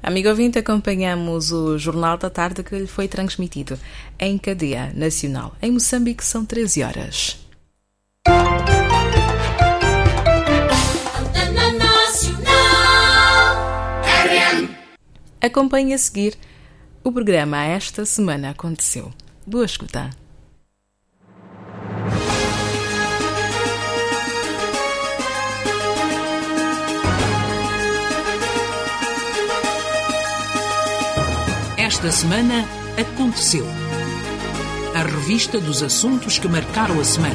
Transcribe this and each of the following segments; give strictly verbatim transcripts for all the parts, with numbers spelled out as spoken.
Amigo ouvinte, acompanhamos o Jornal da Tarde que lhe foi transmitido em cadeia nacional. Em Moçambique são treze horas. Acompanhe a seguir o programa Esta Semana Aconteceu. Boa escuta. Esta semana aconteceu. A revista dos assuntos que marcaram a semana.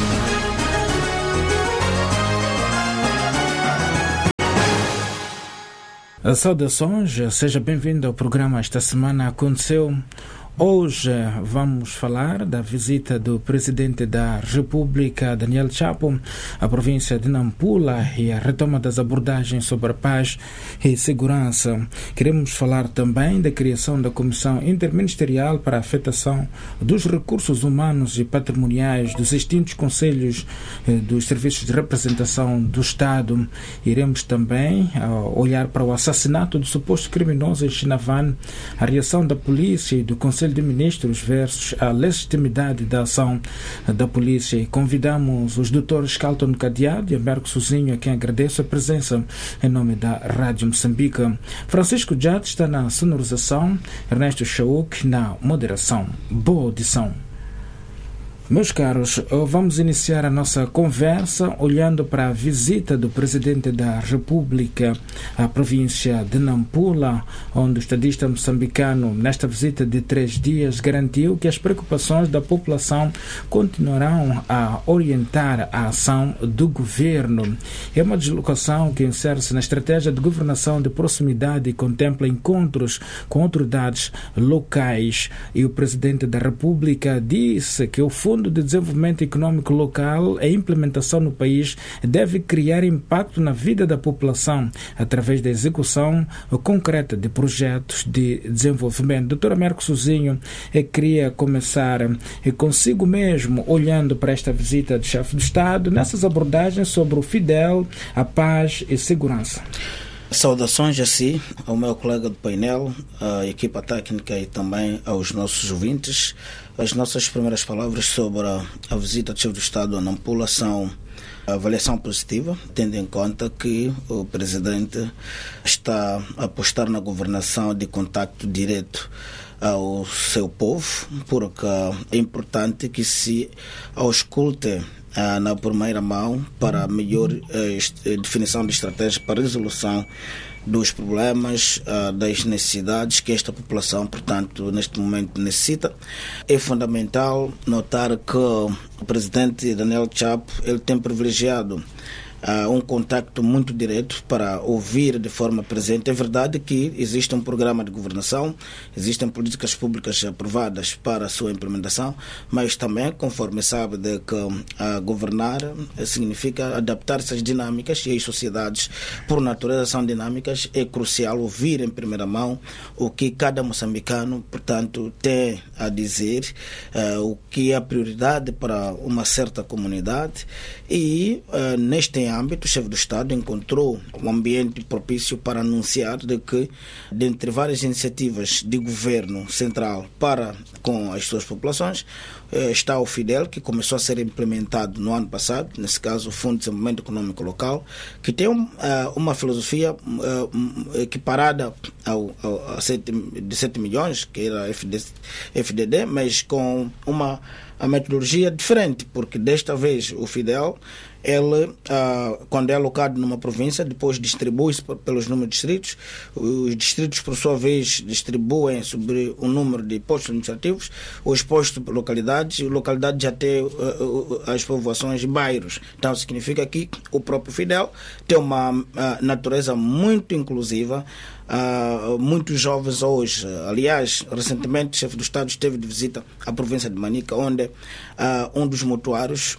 Saudações, seja bem-vindo ao programa Esta Semana Aconteceu. Hoje vamos falar da visita do Presidente da República, Daniel Chapo, à província de Nampula e a retoma das abordagens sobre a paz e segurança. Queremos falar também da criação da Comissão Interministerial para a Afetação dos Recursos Humanos e Patrimoniais dos extintos Conselhos dos Serviços de Representação do Estado. Iremos também olhar para o assassinato do suposto criminoso em Chinavan, a reação da polícia e do Conselho de Ministros versus a legitimidade da ação da polícia. E convidamos os doutores Calton Cadeado e Américo Sozinho, a quem agradeço a presença em nome da Rádio Moçambique. Francisco Jade está na sonorização, Ernesto Chauk na moderação. Boa audição. Meus caros, vamos iniciar a nossa conversa olhando para a visita do Presidente da República à província de Nampula, onde o estadista moçambicano, nesta visita de três dias, garantiu que as preocupações da população continuarão a orientar a ação do governo. É uma deslocação que insere-se na estratégia de governação de proximidade e contempla encontros com autoridades locais. E o Presidente da República disse que o Fundo de Desenvolvimento Econômico Local, a implementação no país deve criar impacto na vida da população através da execução concreta de projetos de desenvolvimento. doutor Américo Sozinho queria começar consigo mesmo, olhando para esta visita do chefe do Estado, nessas abordagens sobre o Fidel, a paz e segurança. Saudações a si, ao meu colega do painel, à equipa técnica e também aos nossos ouvintes. As nossas primeiras palavras sobre a, a visita do chefe do Estado a Nampula são a avaliação positiva, tendo em conta que o Presidente está a apostar na governação de contacto direto ao seu povo, porque é importante que se ausculte Ah, na primeira mão para a melhor eh, definição de estratégia para a resolução dos problemas, ah, das necessidades que esta população, portanto, neste momento necessita. É fundamental notar que o Presidente Daniel Chapo ele tem privilegiado Uh, um contacto muito direto para ouvir de forma presente. É verdade que existe um programa de governação, existem políticas públicas aprovadas para a sua implementação, mas também, conforme sabe, de que uh, governar significa adaptar-se às dinâmicas, e as sociedades, por natureza, são dinâmicas. É crucial ouvir em primeira mão o que cada moçambicano, portanto, tem a dizer, uh, o que é a prioridade para uma certa comunidade, e uh, neste âmbito, o chefe do Estado encontrou um ambiente propício para anunciar de que, dentre várias iniciativas de governo central para com as suas populações, está o Fidel, que começou a ser implementado no ano passado, nesse caso o Fundo de Desenvolvimento Econômico Local, que tem um, uma filosofia uh, equiparada ao, ao, a sete, de sete milhões, que era a F D D, mas com uma a metodologia diferente, porque desta vez o Fidel, ele, uh, quando é alocado numa província, depois distribui-se pelos números de distritos. Os distritos, por sua vez, distribuem sobre o número de postos administrativos, os postos por localidades, e a localidade já tem uh, uh, as povoações de bairros. Então, significa que o próprio Fidel tem uma uh, natureza muito inclusiva. Uh, muitos jovens hoje, aliás, recentemente o chefe do Estado esteve de visita à província de Manica, onde uh, um dos mutuários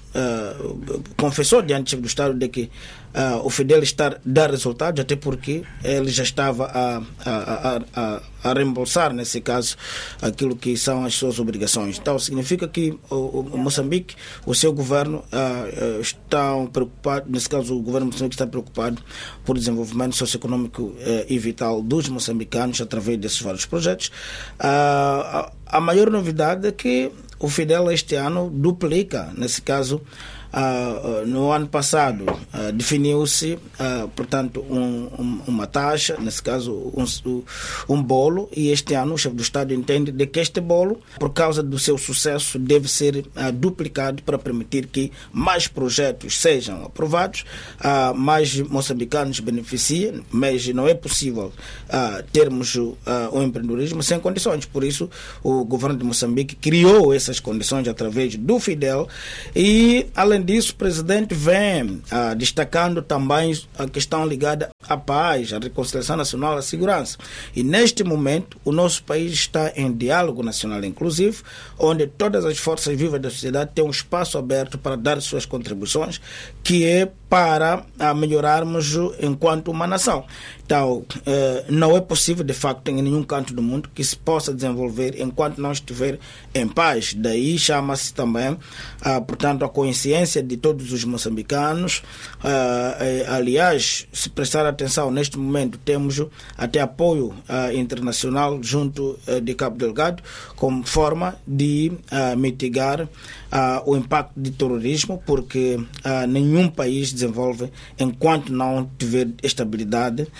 uh, confessou diante do chefe do Estado de que uh, o Fidel está a dar resultados, até porque ele já estava a, a, a, a a reembolsar, nesse caso, aquilo que são as suas obrigações. Então, significa que o, o Moçambique, o seu governo, uh, uh, está preocupado, nesse caso, o governo moçambique está preocupado por o desenvolvimento socioeconômico uh, e vital dos moçambicanos através desses vários projetos. Uh, a, a maior novidade é que o Fidel este ano duplica, nesse caso, Uh, uh, no ano passado uh, definiu-se, uh, portanto, um, um, uma taxa, nesse caso um, um bolo, e este ano o chefe do Estado entende de que este bolo, por causa do seu sucesso, deve ser uh, duplicado para permitir que mais projetos sejam aprovados, uh, mais moçambicanos beneficiem, mas não é possível uh, termos uh, o empreendedorismo sem condições. Por isso, o governo de Moçambique criou essas condições através do Fidel e, além disso, o presidente vem ah, destacando também a questão ligada à paz, à reconciliação nacional, à segurança. E neste momento, o nosso país está em diálogo nacional inclusive, onde todas as forças vivas da sociedade têm um espaço aberto para dar suas contribuições, que é para ah, melhorarmos enquanto uma nação. Então, eh, não é possível, de facto, em nenhum canto do mundo que se possa desenvolver enquanto não estiver em paz. Daí chama-se também, ah, portanto, a consciência de todos os moçambicanos. Ah, eh, aliás, se prestar atenção, neste momento temos até apoio ah, internacional junto ah, de Cabo Delgado, como forma de ah, mitigar ah, o impacto do terrorismo, porque ah, nenhum país desenvolve enquanto não tiver estabilidade,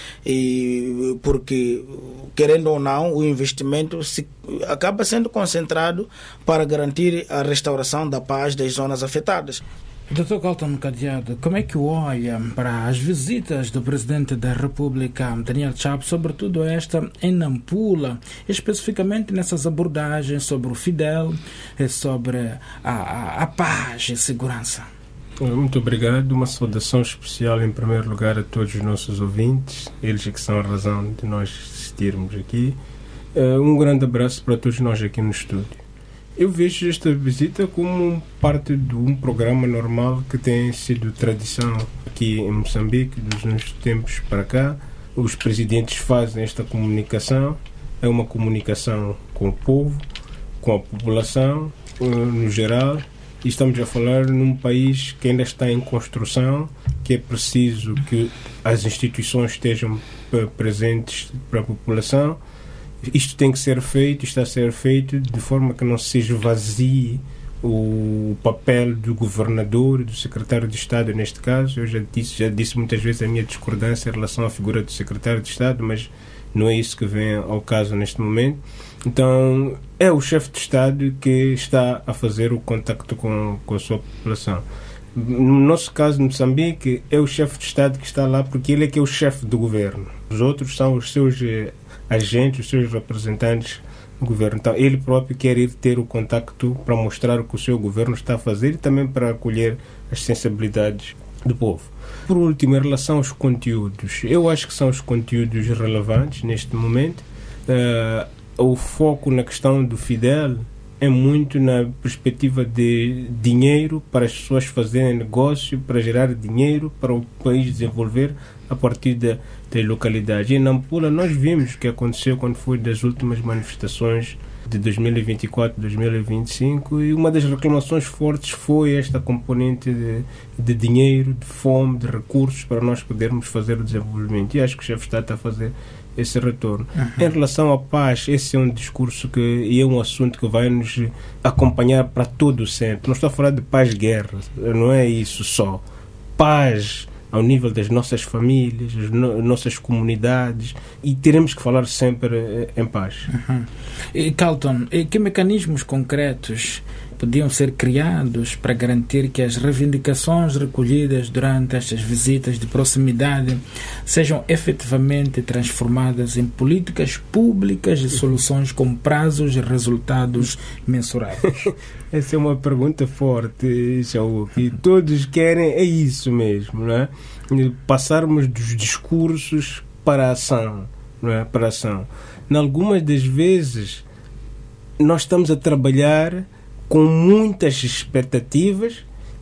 e porque, querendo ou não, o investimento se, acaba sendo concentrado para garantir a restauração da paz das zonas afetadas. doutor Carlton Cadeado, como é que olha para as visitas do Presidente da República, Daniel Chapo, sobretudo esta em Nampula, especificamente nessas abordagens sobre o Fidel e sobre a, a, a paz e segurança? Muito obrigado. Uma saudação especial, em primeiro lugar, a todos os nossos ouvintes, eles que são a razão de nós assistirmos aqui. Um grande abraço para todos nós aqui no estúdio. Eu vejo esta visita como parte de um programa normal que tem sido tradição aqui em Moçambique, dos uns tempos para cá. Os presidentes fazem esta comunicação, é uma comunicação com o povo, com a população, no geral. E estamos a falar num país que ainda está em construção, que é preciso que as instituições estejam presentes para a população. Isto tem que ser feito, está a ser feito de forma que não se esvazie o papel do governador, do secretário de Estado neste caso. Eu já disse, já disse muitas vezes a minha discordância em relação à figura do secretário de Estado, mas não é isso que vem ao caso neste momento. Então, é o chefe de Estado que está a fazer o contacto com, com a sua população. No nosso caso, no Moçambique, é o chefe de Estado que está lá porque ele é que é o chefe do governo. Os outros são os seus eh, agentes, os seus representantes do governo. Então, ele próprio quer ir ter o contacto para mostrar o que o seu governo está a fazer e também para acolher as sensibilidades do povo. Por último, em relação aos conteúdos, eu acho que são os conteúdos relevantes neste momento. Uh, o foco na questão do Fidel é muito na perspectiva de dinheiro para as pessoas fazerem negócio, para gerar dinheiro, para o país desenvolver a partir da, das localidades. E em Nampula nós vimos o que aconteceu quando foi das últimas manifestações de dois mil e vinte e quatro, dois mil e vinte e cinco, e uma das reclamações fortes foi esta componente de, de dinheiro, de fome, de recursos para nós podermos fazer o desenvolvimento. E acho que o chefe de Estado está a fazer esse retorno. Uhum. Em relação à paz, esse é um discurso que, e é um assunto que vai nos acompanhar para todo o sempre. Não estou a falar de paz-guerra, não é isso só. Paz ao nível das nossas famílias, as no, nossas comunidades, e teremos que falar sempre eh, em paz. Uhum. E Carlton, e que mecanismos concretos podiam ser criados para garantir que as reivindicações recolhidas durante estas visitas de proximidade sejam efetivamente transformadas em políticas públicas e soluções com prazos e resultados mensuráveis? Essa é uma pergunta forte, Saúl, e todos querem, é isso mesmo, não é? Passarmos dos discursos para a ação, não é? Para a ação. Em algumas das vezes nós estamos a trabalhar com muitas expectativas,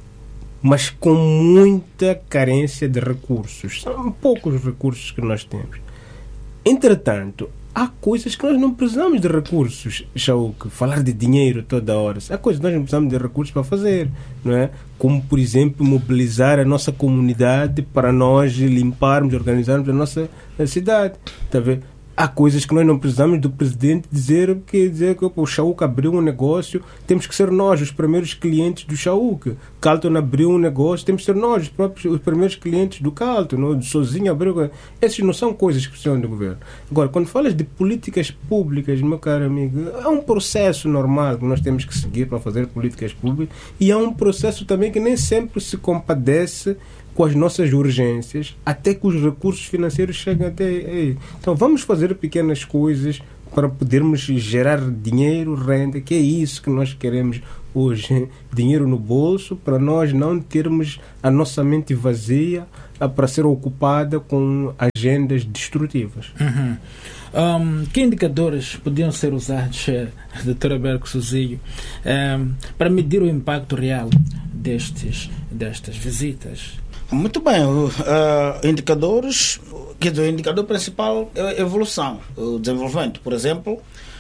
mas com muita carência de recursos. São poucos recursos que nós temos. Entretanto, há coisas que nós não precisamos de recursos, Chauk, falar de dinheiro toda hora. Há coisas que nós não precisamos de recursos para fazer, não é? Como, por exemplo, mobilizar a nossa comunidade para nós limparmos, organizarmos a nossa cidade. Está a ver? Há coisas que nós não precisamos do presidente dizer que, dizer que o Chauk abriu um negócio, temos que ser nós os primeiros clientes do Chauk. Carlton abriu um negócio, temos que ser nós os, próprios, os primeiros clientes do Carlton. Não? Sozinho abriu. Essas não são coisas que precisam do governo. Agora, quando falas de políticas públicas, meu caro amigo, é um processo normal que nós temos que seguir para fazer políticas públicas, e é um processo também que nem sempre se compadece com as nossas urgências, até que os recursos financeiros cheguem até aí. Então vamos fazer pequenas coisas para podermos gerar dinheiro, renda, que é isso que nós queremos hoje. Dinheiro no bolso, para nós não termos a nossa mente vazia para ser ocupada com agendas destrutivas. Uhum. Um, que indicadores podiam ser usados, doutor Berco Suzilho, um, para medir o impacto real destes, destas visitas? Muito bem, uh, indicadores, que o indicador principal é a evolução, o desenvolvimento. Por exemplo,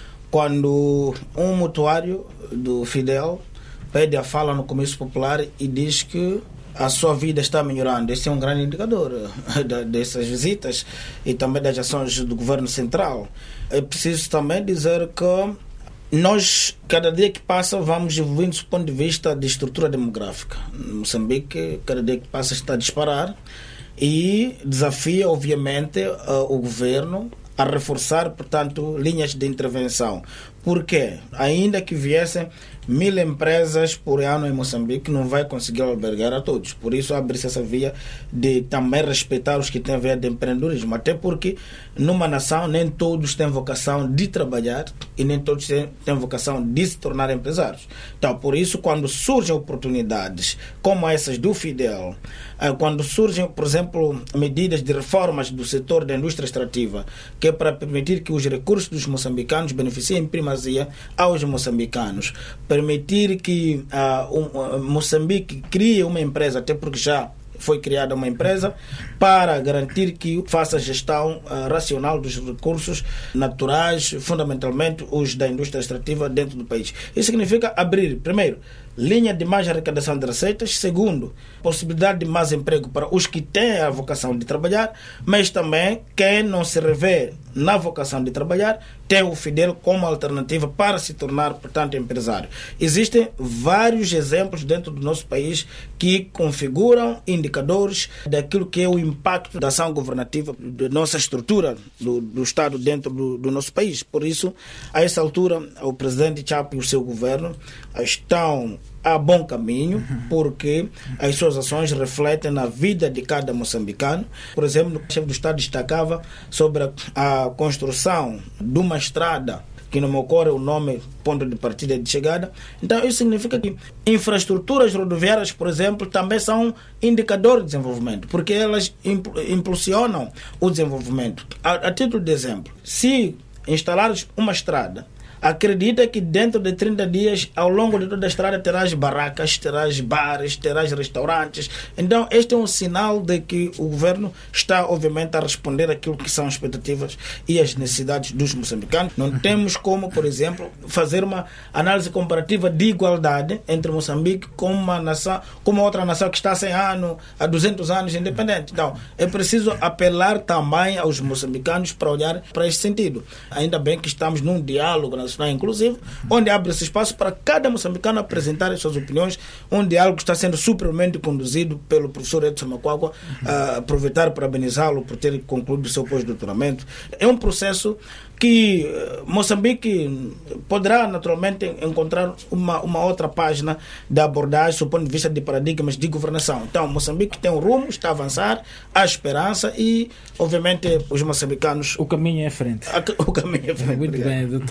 quando um mutuário do Fidel pede a fala no Comício Popular e diz que a sua vida está melhorando, esse é um grande indicador uh, dessas visitas e também das ações do governo central. É preciso também dizer que nós, cada dia que passa, vamos evoluindo do ponto de vista de estrutura demográfica. Moçambique, cada dia que passa, está a disparar e desafia, obviamente, o governo a reforçar, portanto, linhas de intervenção. Por quê? Ainda que viessem mil empresas por ano em Moçambique, não vai conseguir albergar a todos. Por isso, abre-se essa via de também respeitar os que têm a via de empreendedorismo. Até porque, numa nação, nem todos têm vocação de trabalhar e nem todos têm, têm vocação de se tornar empresários. Então, por isso, quando surgem oportunidades como essas do Fidel, quando surgem, por exemplo, medidas de reformas do setor da indústria extrativa, que é para permitir que os recursos dos moçambicanos beneficiem em primazia aos moçambicanos, permitir que uh, um, uh, Moçambique crie uma empresa, até porque já foi criada uma empresa, para garantir que faça a gestão uh, racional dos recursos naturais, fundamentalmente os da indústria extrativa dentro do país. Isso significa abrir, primeiro, linha de mais arrecadação de receitas, segundo, possibilidade de mais emprego para os que têm a vocação de trabalhar, mas também quem não se revê na vocação de trabalhar tem o Fidel como alternativa para se tornar, portanto, empresário. Existem vários exemplos dentro do nosso país que configuram indicadores daquilo que é o impacto da ação governativa, da nossa estrutura do, do Estado dentro do, do nosso país. Por isso, a essa altura, o presidente Chapo e o seu governo estão a bom caminho, porque as suas ações refletem na vida de cada moçambicano. Por exemplo, o chefe do Estado destacava sobre a, a construção de uma estrada, que não me ocorre o nome, ponto de partida e de chegada. Então, isso significa que infraestruturas rodoviárias, por exemplo, também são indicador de desenvolvimento, porque elas impulsionam o desenvolvimento. A, a título de exemplo, se instalares uma estrada, acredita que dentro de trinta dias, ao longo de toda a estrada, terás barracas, terás bares, terás restaurantes. Então, este é um sinal de que o governo está, obviamente, a responder àquilo que são as expectativas e as necessidades dos moçambicanos. Não temos como, por exemplo, fazer uma análise comparativa de igualdade entre Moçambique com uma nação, com uma outra nação que está há cem anos, há duzentos anos independente. Então, é preciso apelar também aos moçambicanos para olhar para esse sentido. Ainda bem que estamos num diálogo nacional inclusive, onde abre esse espaço para cada moçambicano apresentar as suas opiniões, um diálogo que está sendo supermente conduzido pelo professor Edson Macuagua. Uh, aproveitar para parabenizá-lo por ter concluído o seu pós-doutoramento. É um processo que uh, Moçambique poderá naturalmente encontrar uma, uma outra página de abordagem do ponto de vista de paradigmas de governação. Então, Moçambique tem um rumo, está a avançar, há esperança e, obviamente, os moçambicanos... O caminho é à frente. O caminho é à frente. Muito bem, doutor Carlton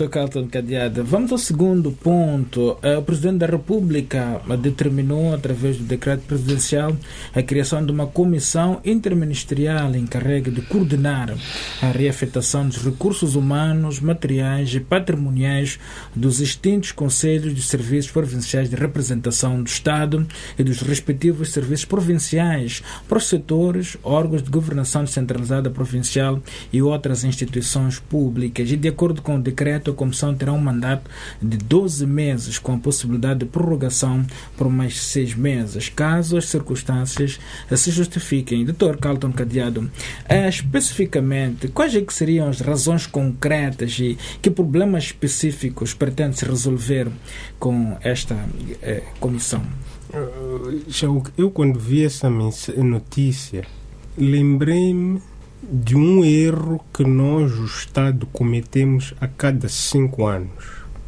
Carlton Cadeada. Vamos ao segundo ponto. O Presidente da República determinou, através do decreto presidencial, a criação de uma comissão interministerial encarregue de coordenar a reafetação dos recursos humanos, materiais e patrimoniais dos extintos Conselhos de Serviços Provinciais de Representação do Estado e dos respectivos serviços provinciais para os setores, órgãos de governação descentralizada provincial e outras instituições públicas. E, de acordo com o decreto, a comissão terá um mandato de doze meses, com a possibilidade de prorrogação por mais seis meses, caso as circunstâncias se justifiquem. doutor Carlton Cadeado, eh, especificamente, quais é que seriam as razões concretas e que problemas específicos pretende-se resolver com esta eh, comissão? Eu, quando vi essa notícia, lembrei-me de um erro que nós, o Estado, cometemos a cada cinco anos,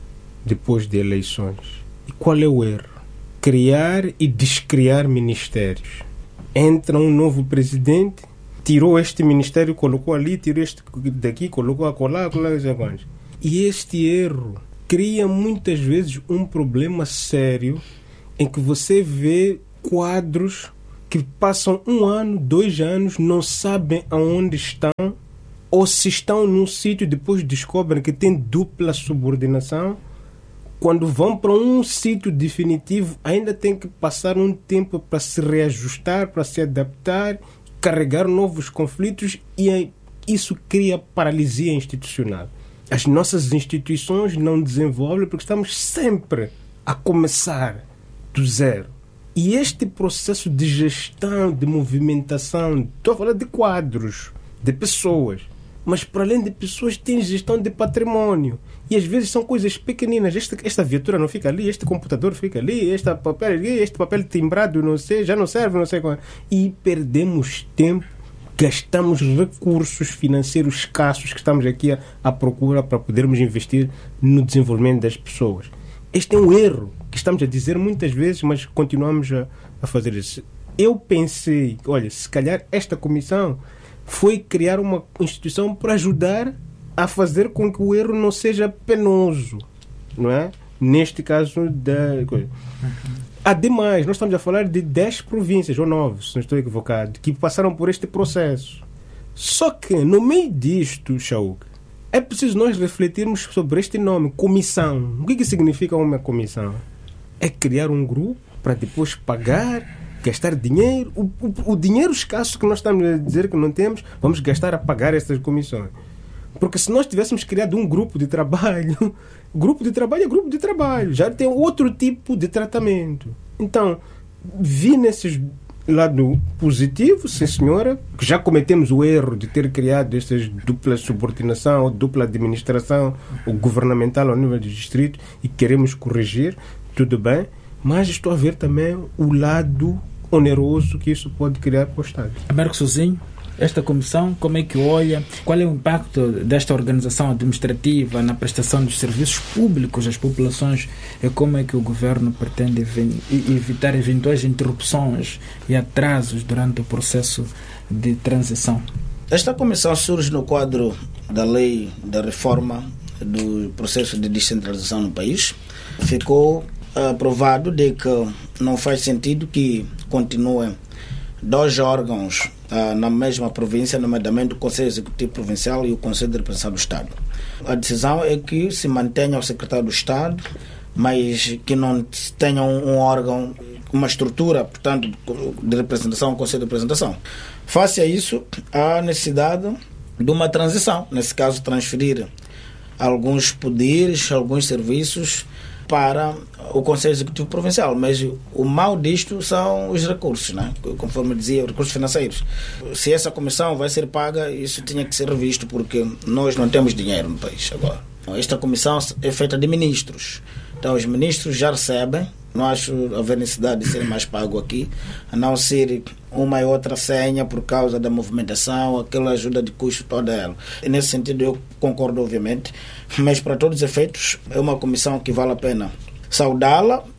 depois de eleições. E qual é o erro? Criar e descriar ministérios. Entra um novo presidente, tirou este ministério, colocou ali, tirou este daqui, colocou acolá, acolá, acolá. E este erro cria muitas vezes um problema sério em que você vê quadros que passam um ano, dois anos, não sabem aonde estão, ou se estão num sítio, depois descobrem que tem dupla subordinação. Quando vão para um sítio definitivo, ainda tem que passar um tempo para se reajustar, para se adaptar, carregar novos conflitos, e isso cria paralisia institucional. As nossas instituições não desenvolvem porque estamos sempre a começar do zero. E este processo de gestão, de movimentação, estou a falar de quadros, de pessoas, mas para além de pessoas tem gestão de património. E às vezes são coisas pequeninas. Esta, esta viatura não fica ali, este computador fica ali, este papel ali, este papel timbrado, não sei, já não serve, não sei qual. E perdemos tempo, gastamos recursos financeiros escassos que estamos aqui à, à procura para podermos investir no desenvolvimento das pessoas. Este é um erro que estamos a dizer muitas vezes, mas continuamos a, a fazer isso. Eu pensei, olha, se calhar esta comissão foi criar uma instituição para ajudar a fazer com que o erro não seja penoso, não é? Neste caso da coisa. Ademais, nós estamos a falar de dez províncias, ou nove, se não estou equivocado, que passaram por este processo. Só que, no meio disto, Chauk, é preciso nós refletirmos sobre este nome, comissão. O que, que significa uma comissão? É criar um grupo para depois pagar, gastar dinheiro. O, o, o dinheiro escasso que nós estamos a dizer que não temos, vamos gastar a pagar essas comissões. Porque se nós tivéssemos criado um grupo de trabalho, grupo de trabalho é grupo de trabalho, já tem outro tipo de tratamento. Então, vi nesse lado positivo, sim senhora, que já cometemos o erro de ter criado estas dupla subordinação, ou dupla administração, ou governamental ao nível do distrito, e queremos corrigir, tudo bem, mas estou a ver também o lado oneroso que isso pode criar para o Estado. Américo Sozinho, esta comissão, como é que olha? Qual é o impacto desta organização administrativa na prestação dos serviços públicos às populações e como é que o governo pretende evitar eventuais interrupções e atrasos durante o processo de transição? Esta comissão surge no quadro da lei da reforma do processo de descentralização no país. Ficou aprovado de que não faz sentido que continuem dois órgãos ah, na mesma província, nomeadamente o Conselho Executivo Provincial e o Conselho de Representação do Estado. A decisão é que se mantenha o secretário do Estado, mas que não tenha um, um órgão, uma estrutura, portanto, de representação, um Conselho de Representação. Face a isso, há necessidade de uma transição, nesse caso transferir alguns poderes, alguns serviços para o Conselho Executivo Provincial, mas o mal disto são os recursos, né? Conforme dizia, os recursos financeiros. Se essa comissão vai ser paga, isso tinha que ser revisto, porque nós não temos dinheiro no país agora. Esta comissão é feita de ministros, então os ministros já recebem, não acho haver necessidade de ser mais pago aqui, a não ser uma e outra senha por causa da movimentação, aquela ajuda de custo toda ela. E nesse sentido eu concordo, obviamente, mas para todos os efeitos é uma comissão que vale a pena saudá-la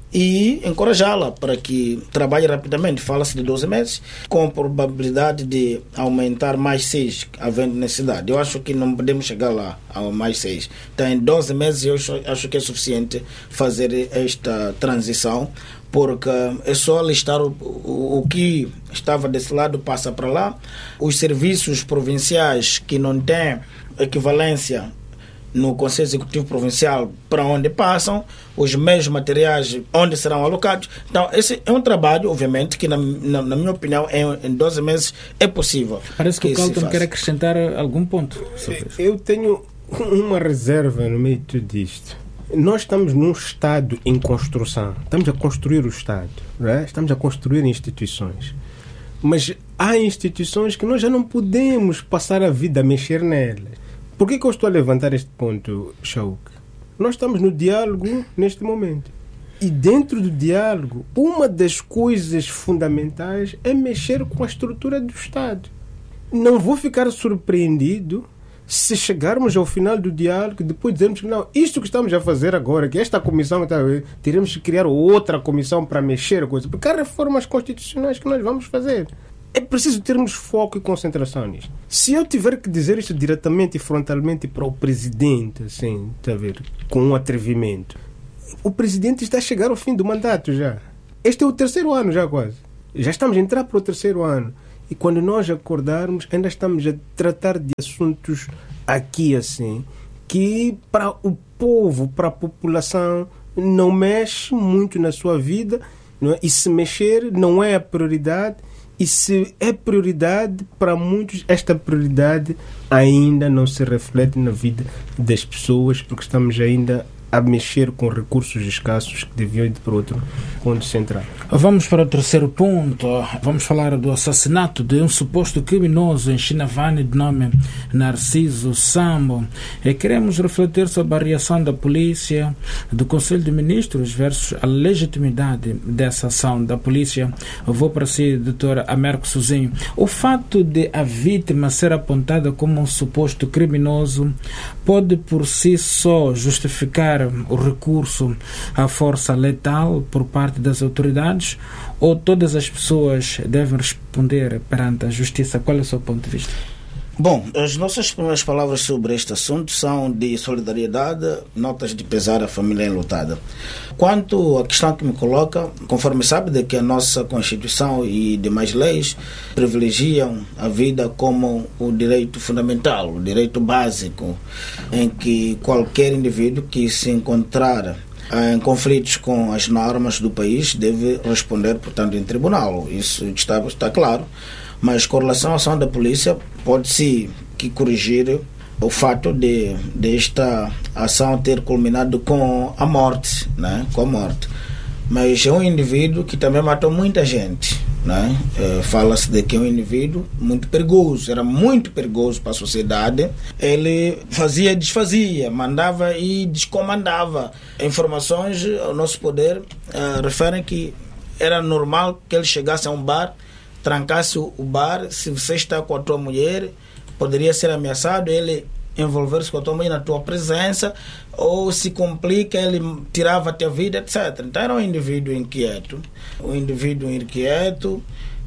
e encorajá-la para que trabalhe rapidamente. Fala-se de doze meses, com probabilidade de aumentar mais seis, havendo necessidade. Eu acho que não podemos chegar lá a mais seis. Então, em doze meses, eu acho que é suficiente fazer esta transição, porque é só listar o, o, o que estava desse lado passa para lá. Os serviços provinciais que não têm equivalência no Conselho Executivo Provincial, para onde passam, os meios materiais onde serão alocados. Então, esse é um trabalho, obviamente, que na, na, na minha opinião, em, em doze meses é possível. Parece que, que o Carlton quer acrescentar algum ponto sobre isso. Eu tenho uma reserva no meio de tudo isto. Nós estamos num Estado em construção. Estamos a construir o Estado. Não é? Estamos a construir instituições. Mas há instituições que nós já não podemos passar a vida a mexer nelas. Por que, que eu estou a levantar este ponto, Shauk? Nós estamos no diálogo neste momento. E dentro do diálogo, uma das coisas fundamentais é mexer com a estrutura do Estado. Não vou ficar surpreendido se chegarmos ao final do diálogo e depois dizermos que não, isto que estamos a fazer agora, que esta comissão, teremos que criar outra comissão para mexer a coisa, porque há reformas constitucionais que nós vamos fazer. É preciso termos foco e concentração nisto. Se eu tiver que dizer isto diretamente e frontalmente para o presidente, assim, está a ver, com um atrevimento, o presidente está a chegar ao fim do mandato já. Este é o terceiro ano já quase. Já estamos a entrar para o terceiro ano. E quando nós acordarmos, ainda estamos a tratar de assuntos aqui assim, que para o povo, para a população, não mexe muito na sua vida, não é? E se mexer não é a prioridade. E se é prioridade, para muitos, esta prioridade ainda não se reflete na vida das pessoas, porque estamos ainda a mexer com recursos escassos que deviam ir para outro ponto central. Vamos para o terceiro ponto. Vamos falar do assassinato de um suposto criminoso em Chinavani de nome Narciso Sambo. E queremos refletir sobre a reação da polícia, do Conselho de Ministros versus a legitimidade dessa ação da polícia. Eu vou para si, doutor Américo Sozinho. O fato de a vítima ser apontada como um suposto criminoso pode por si só justificar o recurso à força letal por parte das autoridades, ou todas as pessoas devem responder perante a justiça? Qual é o seu ponto de vista? Bom, as nossas primeiras palavras sobre este assunto são de solidariedade, notas de pesar à família enlutada. Quanto à questão que me coloca, conforme sabe de que a nossa Constituição e demais leis privilegiam a vida como o direito fundamental, o direito básico, em que qualquer indivíduo que se encontrar em conflitos com as normas do país deve responder, portanto, em tribunal. Isso está, está claro. Mas com relação à ação da polícia, pode-se que corrigir o fato de, de esta ação ter culminado com a morte, né? com a morte. Mas é um indivíduo que também matou muita gente. Né? É, fala-se de que é um indivíduo muito perigoso, era muito perigoso para a sociedade. Ele fazia e desfazia, mandava e descomandava. Informações ao nosso poder uh, referem que era normal que ele chegasse a um bar, trancasse o bar. Se você está com a tua mulher, poderia ser ameaçado, ele envolver-se com a tua mulher na tua presença, ou se complica, ele tirava-te a vida, etcétera. Então era um indivíduo inquieto, um indivíduo inquieto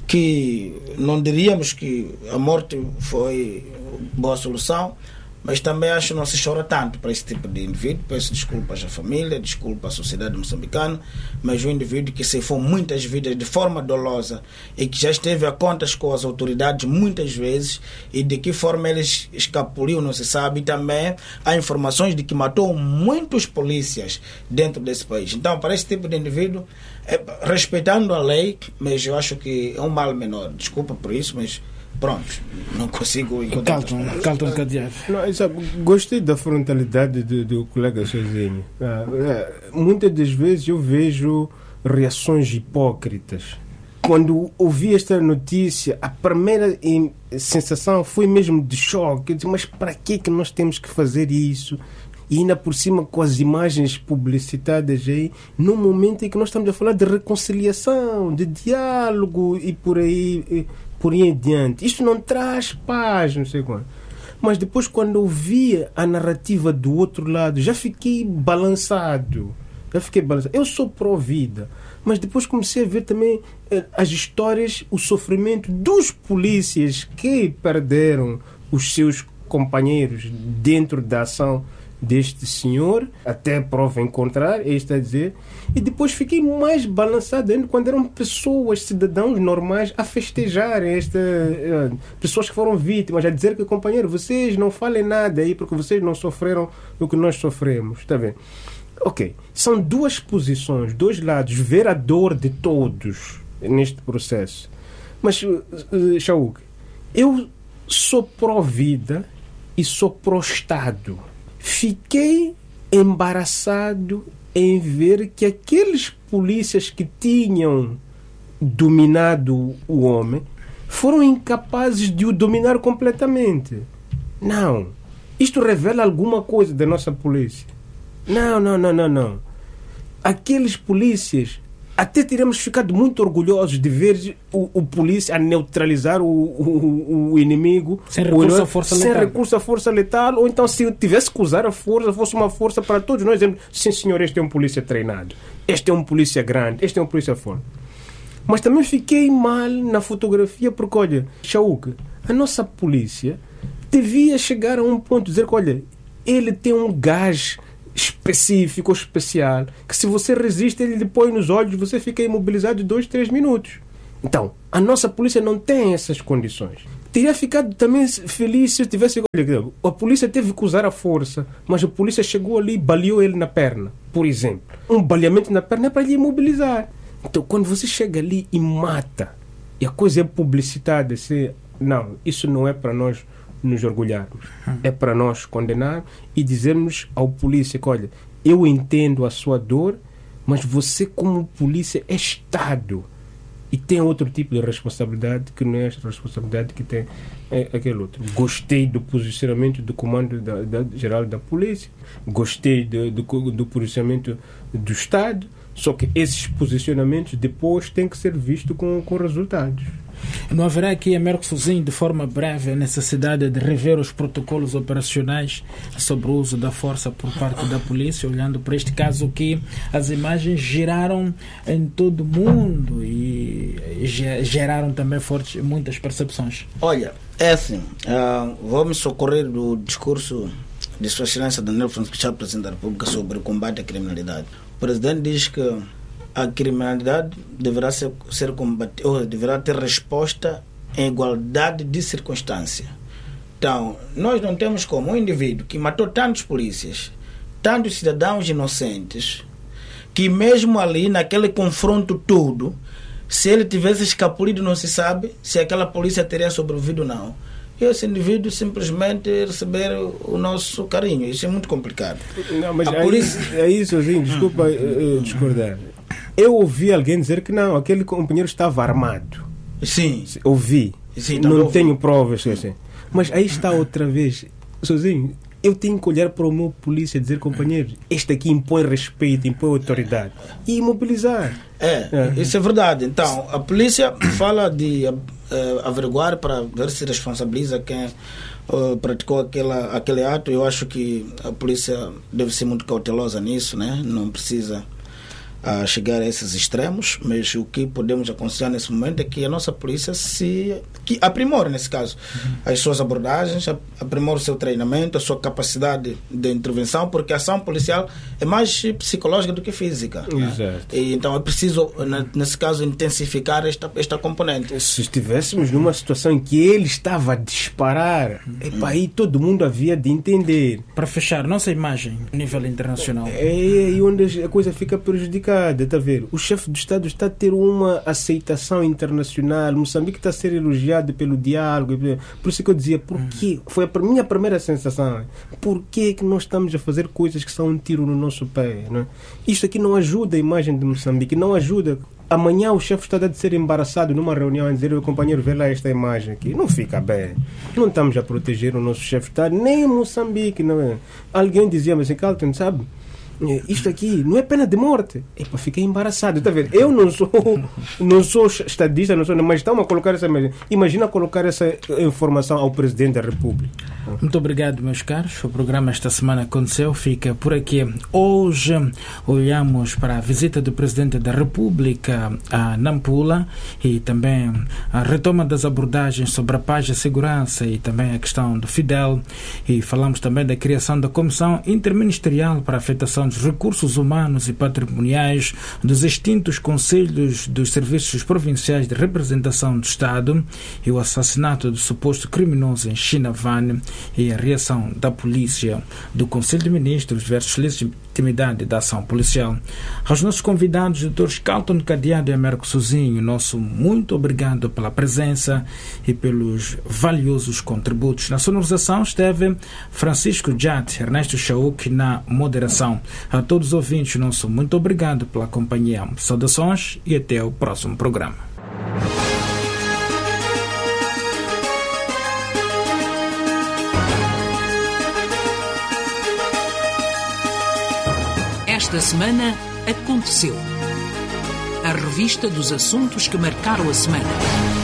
que não diríamos que a morte foi boa solução, mas também acho que não se chora tanto para esse tipo de indivíduo. Peço desculpas à família, desculpa à sociedade moçambicana, mas um indivíduo que ceifou muitas vidas de forma dolosa e que já esteve a contas com as autoridades muitas vezes, e de que forma ele escapuliu não se sabe. E também há informações de que matou muitos polícias dentro desse país. Então, para esse tipo de indivíduo, é, respeitando a lei, mas eu acho que é um mal menor. Desculpa por isso, mas pronto, não consigo encontrar. Calton, Calton Cadeado. Não, sabe, gostei da frontalidade do, do colega Sozinho. Ah, é, muitas das vezes eu vejo reações hipócritas. Quando ouvi esta notícia, a primeira sensação foi mesmo de choque. Eu disse, mas para que que nós temos que fazer isso? E ainda por cima com as imagens publicitadas aí, num momento em que nós estamos a falar de reconciliação, de diálogo e por aí... E, por aí adiante. Isto não traz paz, não sei quando. Mas depois, quando eu via a narrativa do outro lado, já fiquei balançado. Eu fiquei balançado. Eu sou pró-vida, mas depois comecei a ver também eh, as histórias, o sofrimento dos polícias que perderam os seus companheiros dentro da ação deste senhor, até prova em contrário, é isto a dizer. E depois fiquei mais balançado ainda quando eram pessoas, cidadãos normais, a festejarem, esta, uh, pessoas que foram vítimas, a dizer que, companheiro, vocês não falem nada aí porque vocês não sofreram o que nós sofremos. Está vendo? Ok, são duas posições, dois lados, ver a dor de todos neste processo. Mas, uh, uh, Shauk, eu sou pró-vida e sou pró-Estado. Fiquei embaraçado em ver que aqueles polícias que tinham dominado o homem foram incapazes de o dominar completamente. Não. Isto revela alguma coisa da nossa polícia. Não, não, não, não, não. Aqueles polícias, até teríamos ficado muito orgulhosos de ver o, o polícia a neutralizar o, o, o inimigo sem recurso à força sem letal. recurso à força letal, ou então se tivesse que usar a força, fosse uma força para todos nós dizermos, sim senhor, este é um polícia treinado, este é um polícia grande, este é um polícia forte. Mas também fiquei mal na fotografia porque, olha, Shauk, a nossa polícia devia chegar a um ponto de dizer que, olha, ele tem um gás específico ou especial que se você resiste ele lhe põe nos olhos, você fica imobilizado de dois, três minutos. Então, a nossa polícia não tem essas condições. Teria ficado também feliz se eu tivesse... A polícia teve que usar a força, mas a polícia chegou ali e baleou ele na perna, por exemplo. Um baleamento na perna é para lhe imobilizar. Então, quando você chega ali e mata, e a coisa é publicitada, assim, não, isso não é para nós nos orgulharmos. É para nós condenar e dizermos ao polícia que, olha, eu entendo a sua dor, mas você como polícia é Estado e tem outro tipo de responsabilidade que não é a responsabilidade que tem é, aquele outro. Gostei do posicionamento do comando da, da, geral da polícia, gostei do, do, do posicionamento do Estado, só que esses posicionamentos depois têm que ser vistos com, com resultados. Não haverá aqui, Américo Fuzinho, de forma breve, a necessidade de rever os protocolos operacionais sobre o uso da força por parte da polícia, olhando para este caso que as imagens giraram em todo o mundo e geraram também fortes, muitas percepções? Olha, é assim, uh, vou me socorrer do discurso de Sua Excelência Daniel Francisco Chapo, Presidente da República, sobre o combate à criminalidade. O Presidente diz que a criminalidade deverá ser, ser combatida, ou deverá ter resposta em igualdade de circunstância. Então, nós não temos como um indivíduo que matou tantos polícias, tantos cidadãos inocentes, que mesmo ali, naquele confronto todo, se ele tivesse escapulido, não se sabe se aquela polícia teria sobrevivido ou não. E esse indivíduo simplesmente receber o nosso carinho. Isso é muito complicado. Não, mas a aí, polícia... é isso, assim, desculpa uh, discordar. Eu ouvi alguém dizer que não, aquele companheiro estava armado. Sim. Ouvi. Sim, não ouvi. tenho provas. Assim. Mas aí está outra vez. Sozinho, eu tenho que olhar para o meu polícia e dizer, companheiro, este aqui impõe respeito, impõe autoridade. E imobilizar. É, é, isso é verdade. Então, a polícia fala de uh, averiguar para ver se responsabiliza quem uh, praticou aquela, aquele ato. Eu acho que a polícia deve ser muito cautelosa nisso, né? Não precisa a chegar a esses extremos, mas o que podemos aconselhar nesse momento é que a nossa polícia se que aprimore, nesse caso, uhum. as suas abordagens, aprimore o seu treinamento, a sua capacidade de intervenção, porque a ação policial é mais psicológica do que física. Exato. Né? E, então é preciso, nesse caso, intensificar esta, esta componente. Se estivéssemos numa situação em que ele estava a disparar, uhum. epa, aí todo mundo havia de entender. Para fechar, nossa imagem a nível internacional. É aí onde a coisa fica prejudicada. Está a ver? O chefe do Estado está a ter uma aceitação internacional. Moçambique está a ser elogiado pelo diálogo. Por isso que eu dizia, por quê? Foi a minha primeira sensação. Por que que nós estamos a fazer coisas que são um tiro no nosso pé? Não é? Isto aqui não ajuda a imagem de Moçambique, não ajuda. Amanhã o chefe está a de ser embaraçado numa reunião a dizer, meu companheiro, vê lá esta imagem aqui. Não fica bem. Não estamos a proteger o nosso chefe de Estado, nem em Moçambique. Não é? Alguém dizia-me assim, Carlton, sabe? isto aqui não é pena de morte. Epa, fiquei embaraçado, está a ver? Eu não sou, não sou estadista, não sou, mas estão a colocar essa imagem. Imagina colocar essa informação ao Presidente da República. Muito obrigado, meus caros. O programa esta semana aconteceu, fica por aqui. Hoje olhamos para a visita do Presidente da República a Nampula e também a retoma das abordagens sobre a paz e a segurança e também a questão do Fidel, e falamos também da criação da Comissão Interministerial para a Afetação dos Recursos Humanos e Patrimoniais dos extintos Conselhos dos Serviços Provinciais de Representação do Estado e o assassinato do suposto criminoso em Chinavane e a reação da polícia do Conselho de Ministros versus legitimidade da ação policial. Aos nossos convidados, doutores Carlton Cadeado e Américo Sozinho, nosso muito obrigado pela presença e pelos valiosos contributos. Na sonorização esteve Francisco Jat, Ernesto Chauk na moderação. A todos os ouvintes, nosso muito obrigado pela companhia. Saudações e até o próximo programa. Esta semana aconteceu. A revista dos assuntos que marcaram a semana.